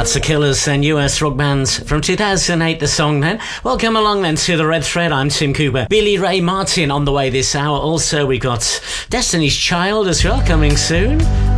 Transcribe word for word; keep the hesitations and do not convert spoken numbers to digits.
That's the Killers and U S rock bands from two thousand eight, the song then. Welcome along then to The Red Thread. I'm Tim Cooper. Billy Ray Martin on the way this hour. Also, we've got Destiny's Child as well coming soon.